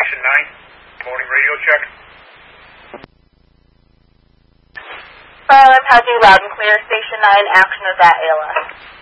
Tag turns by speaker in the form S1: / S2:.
S1: Action 9. Morning radio check.
S2: Fire alarm has you loud and clear. Station 9, action of that ALS.